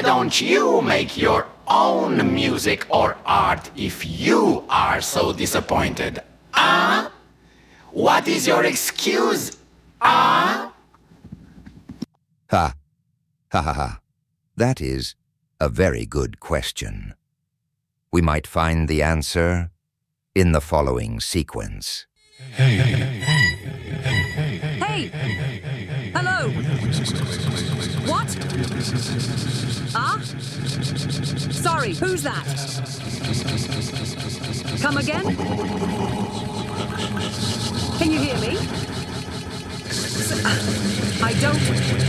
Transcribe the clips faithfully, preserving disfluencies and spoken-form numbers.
don't you make your own music or art if you are so disappointed? Ah? What is your excuse? Ah? Ha. Ha ha ha. That is a very good question. We might find the answer in the following sequence. Hey, hey, hey, hey, hey, Hey! Hello! What? Ah? Sorry, who's that? Come again? Can you hear me? I don't...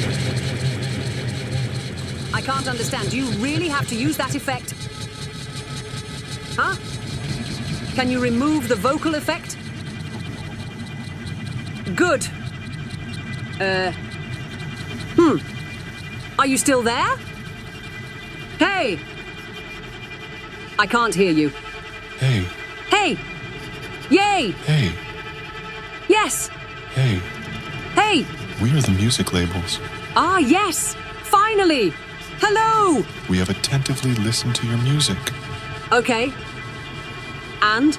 I can't understand. Do you really have to use that effect? Huh? Can you remove the vocal effect? Good. Uh... Hmm. Are you still there? Hey! I can't hear you. hey, Hey! Yay! hey, Yes! hey. Hey! We are the music labels. Ah, yes! Finally! Hello! We have attentively listened to your music. Okay. And?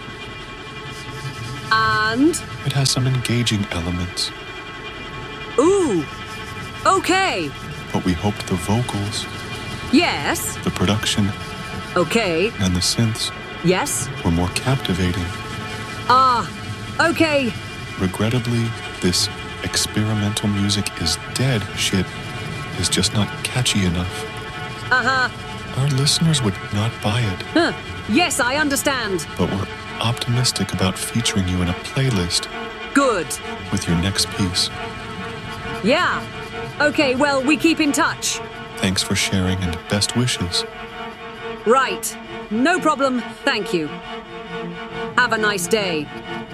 And? It has some engaging elements, Ooh! Okay! but we hoped the vocals, Yes! the production, Okay! and the synths Yes! were more captivating. Ah! Okay! Regrettably, this experimental music is dead shit is just not catchy enough. Uh-huh! Our listeners would not buy it, Huh. Yes, I understand. but we're optimistic about featuring you in a playlist Good. with your next piece. Yeah. Okay, well, we keep in touch. Thanks for sharing and best wishes. Right. No problem. Thank you. Have a nice day.